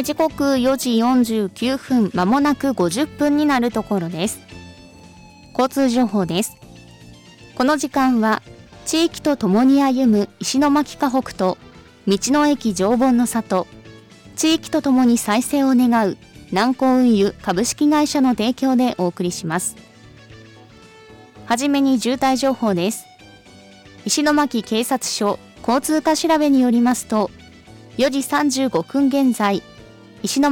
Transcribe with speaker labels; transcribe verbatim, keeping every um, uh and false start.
Speaker 1: 時刻よじよんじゅうきゅうふん、まもなくごじゅっぷんになるところです。交通情報です。この時間は地域とともに歩む石巻河北と道の駅常盆の里、地域とともに再生を願う南高運輸株式会社の提供でお送りします。はじめに渋滞情報です。石巻警察署交通課調べによりますと、よじさんじゅうごふん現在、石巻